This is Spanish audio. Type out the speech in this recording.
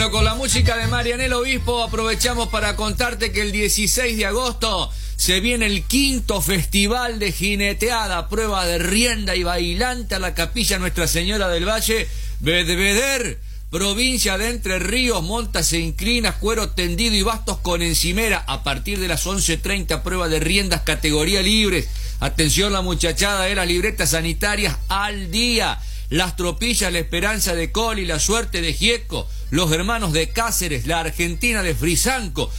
Bueno, con la música de Marianel Obispo aprovechamos para contarte que el 16 de agosto se viene el 5º Festival de Jineteada, prueba de rienda y bailante a la Capilla Nuestra Señora del Valle, Bedveder, provincia de Entre Ríos, montas e inclinas, cuero tendido y bastos con encimera. A partir de las 11:30, prueba de riendas categoría libres. Atención, la muchachada de las libretas sanitarias al día. Las Tropillas, la Esperanza de Coli, la Suerte de Gieco, los Hermanos de Cáceres, la Argentina de Frisanco,